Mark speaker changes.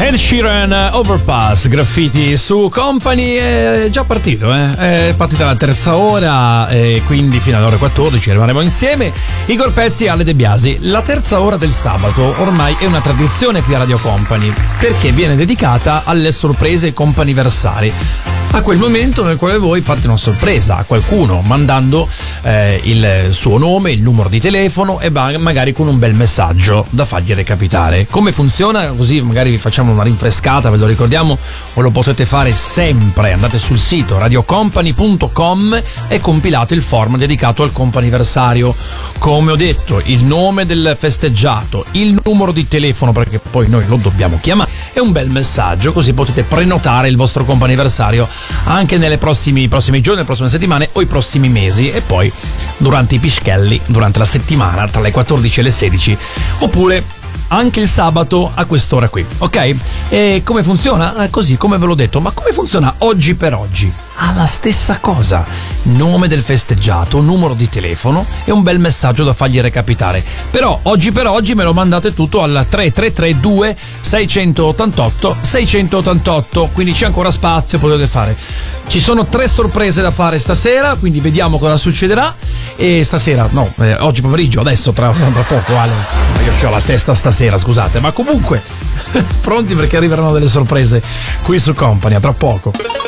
Speaker 1: Ed Sheeran, Overpass, Graffiti su Company. È già partito, è partita la terza ora e quindi fino alle ore 14 rimarremo insieme. Igor Pezzi e Ale De Biasi. La terza ora del sabato ormai è una tradizione qui a Radio Company, perché viene dedicata alle sorprese comp'anniversari, a quel momento nel quale voi fate una sorpresa a qualcuno mandando il suo nome, il numero di telefono e magari con un bel messaggio da fargli recapitare. Come funziona? Così magari vi facciamo una rinfrescata, ve lo ricordiamo, o lo potete fare sempre. Andate sul sito radiocompany.com e compilate il form dedicato al comp'anniversario. Come ho detto, il nome del festeggiato, il numero di telefono, perché poi noi lo dobbiamo chiamare, e un bel messaggio, così potete prenotare il vostro comp'anniversario anche nei prossimi giorni, le prossime settimane o i prossimi mesi, e poi durante i pischelli, durante la settimana tra le 14 e le 16, oppure anche il sabato a quest'ora qui, ok? E come funziona? Così come ve l'ho detto. Ma come funziona oggi per oggi? La stessa cosa: nome del festeggiato, numero di telefono e un bel messaggio da fargli recapitare. Però oggi per oggi me lo mandate tutto al 3332 688 688, quindi c'è ancora spazio, potete fare. Ci sono 3 sorprese da fare stasera, quindi vediamo cosa succederà. E stasera, no, oggi pomeriggio, adesso tra poco, Ale. Io ho la testa stasera, scusate, ma comunque pronti, perché arriveranno delle sorprese qui su Company, a tra poco.